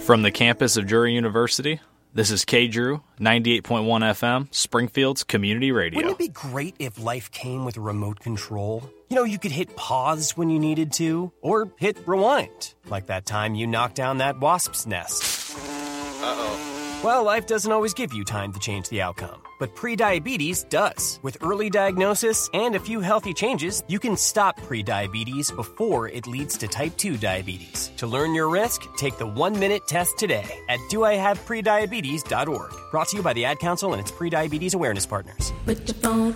From the campus of Drury University, this is K-Drew, 98.1 FM, Springfield's Community Radio. Wouldn't it be great if life came with a remote control? You know, you could hit pause when you needed to, or hit rewind, like that time you knocked down that wasp's nest. Uh-oh. Well, life doesn't always give you time to change the outcome, but prediabetes does. With early diagnosis and a few healthy changes, you can stop prediabetes before it leads to type 2 diabetes. To learn your risk, take the 1-minute test today at doihaveprediabetes.org. Brought to you by the Ad Council and its prediabetes awareness partners. Put your phone